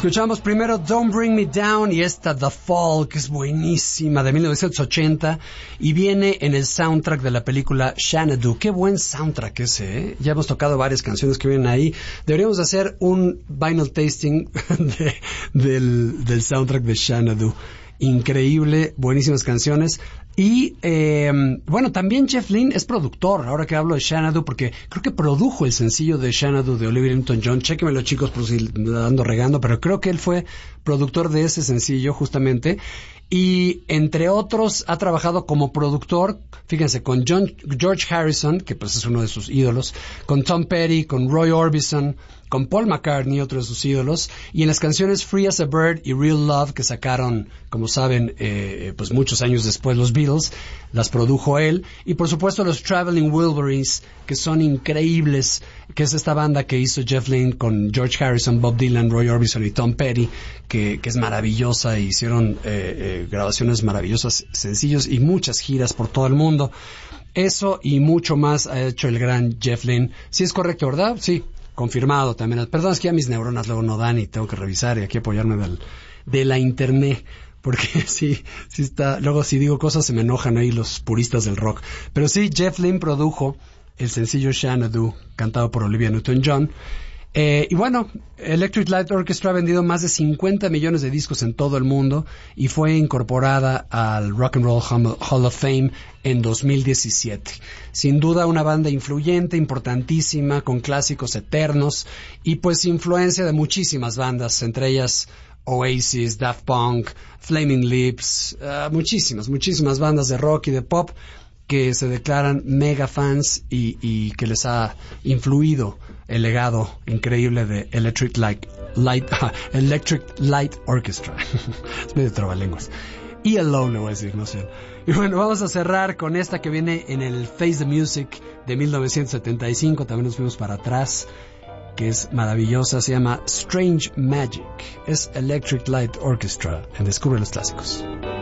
Escuchamos primero Don't Bring Me Down y esta The Fall, que es buenísima, de 1980, y viene en el soundtrack de la película Xanadu. Qué buen soundtrack ese, ¿eh? Ya hemos tocado varias canciones que vienen ahí. Deberíamos hacer un vinyl tasting del soundtrack de Xanadu. Increíble, buenísimas canciones. Y bueno, también Jeff Lynne es productor, ahora que hablo de Xanadu, porque creo que produjo el sencillo de Xanadu de Olivia Newton-John. Chéquenmelo, chicos, por si la ando regando, pero creo que él fue productor de ese sencillo justamente. Y entre otros ha trabajado como productor, fíjense, con George Harrison, que pues es uno de sus ídolos, con Tom Petty, con Roy Orbison, con Paul McCartney, otro de sus ídolos, y en las canciones Free as a Bird y Real Love, que sacaron, como saben, pues muchos años después los Beatles, las produjo él, y por supuesto los Traveling Wilburys, que son increíbles, que es esta banda que hizo Jeff Lynne con George Harrison, Bob Dylan, Roy Orbison y Tom Petty, que es maravillosa, y hicieron grabaciones maravillosas, sencillos y muchas giras por todo el mundo. Eso y mucho más ha hecho el gran Jeff Lynne. Sí es correcto, ¿verdad? Sí. Confirmado también. Perdón, es que ya mis neuronas luego no dan y tengo que revisar y aquí apoyarme de la internet, porque sí está, luego si digo cosas se me enojan ahí los puristas del rock. Pero sí, Jeff Lynne produjo el sencillo Xanadu, cantado por Olivia Newton-John. Y bueno, Electric Light Orchestra ha vendido más de 50 millones de discos en todo el mundo y fue incorporada al Rock and Roll Hall of Fame en 2017. Sin duda una banda influyente, importantísima, con clásicos eternos y pues influencia de muchísimas bandas, entre ellas Oasis, Daft Punk, Flaming Lips, muchísimas bandas de rock y de pop que se declaran mega fans y que les ha influido el legado increíble de Electric Light Orchestra. Es medio trabalenguas. ELO le voy a decir, no sé. Y bueno, vamos a cerrar con esta que viene en el Face the Music de 1975. También nos fuimos para atrás, que es maravillosa. Se llama Strange Magic. Es Electric Light Orchestra en Descubre los Clásicos.